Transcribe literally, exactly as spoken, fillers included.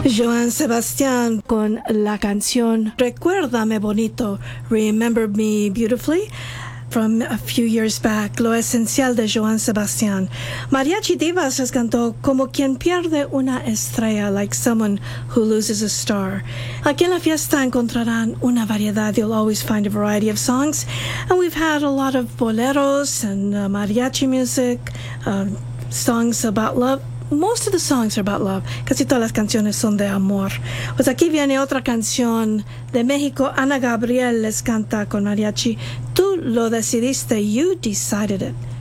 Joan Sebastián con la canción Recuérdame Bonito, Remember Me Beautifully, from a few years back, lo esencial de Joan Sebastián. Mariachi Divas les cantó Como quien pierde una estrella, like someone who loses a star. Aquí en la fiesta encontrarán una variedad. You'll always find a variety of songs. And we've had a lot of boleros and uh, mariachi music, uh, songs about love. Most of the songs are about love. Casi todas las canciones son de amor. Pues aquí viene otra canción de México. Ana Gabriel les canta con mariachi. Tú lo decidiste. You decided it.